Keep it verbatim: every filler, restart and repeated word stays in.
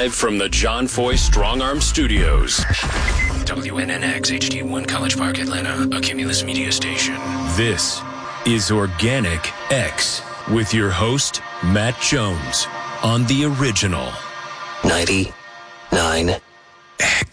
Live from the John Foy Strong Arm Studios. W N N X H D one College Park, Atlanta, a Cumulus media station. This is Organic X with your host, Matt Jones, on the original ninety-nine X.